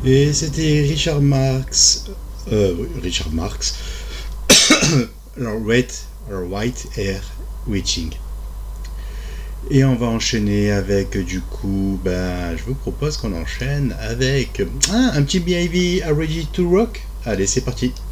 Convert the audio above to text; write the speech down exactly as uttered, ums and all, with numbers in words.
Et c'était Richard Marx, euh, Richard Marx, alors Red, alors White Air Witching. Et on va enchaîner avec, du coup, ben, je vous propose qu'on enchaîne avec ah, un petit B I V Are Ready to Rock. Allez, c'est parti.